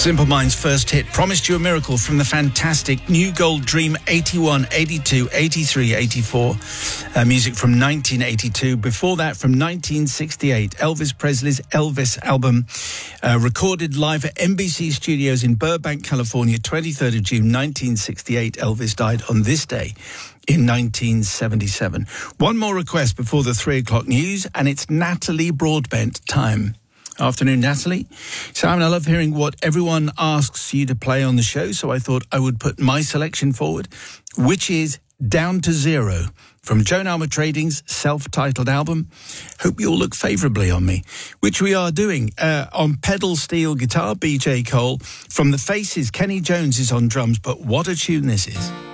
Simple Minds' first hit promised you a miracle from the fantastic New Gold Dream 81, 82, 83, 84. Music from 1982. Before that, from 1968, Elvis Presley's Elvis album, recorded live at NBC Studios in Burbank, California, 23rd of June, 1968. Elvis died on this day in 1977. One more request before the 3 o'clock news, and it's Natalie Broadbent time. Afternoon, Natalie. Simon, I love hearing what everyone asks you to play on the show, so I thought I would put my selection forward, which is Down to Zero from Joan Armatrading's self-titled album. Hope you all look favourably on me, which we are doing. On pedal steel guitar, BJ Cole. From The Faces, Kenny Jones is on drums, but what a tune this is.